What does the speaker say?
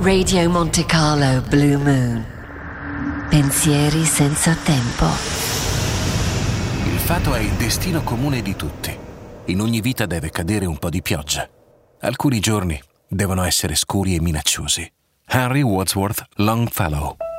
Radio Monte Carlo Blue Moon. Pensieri senza tempo. Il fato è il destino comune di tutti. In ogni vita deve cadere un po' di pioggia. Alcuni giorni devono essere scuri e minacciosi. Henry Wadsworth Longfellow.